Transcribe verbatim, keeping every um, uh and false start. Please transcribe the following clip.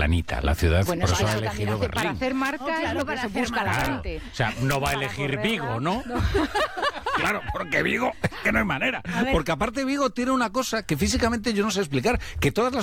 planita, la ciudad, Bueno, por eso eso ha también elegido hace Berlín. para hacer marca, Oh, claro, es lo que para se hacer busca la marca. gente. O sea, no va a Para elegir correr, Vigo, ¿no? no. Claro, porque Vigo, es que no hay manera. A ver. Porque aparte Vigo tiene una cosa que físicamente yo no sé explicar, que todas las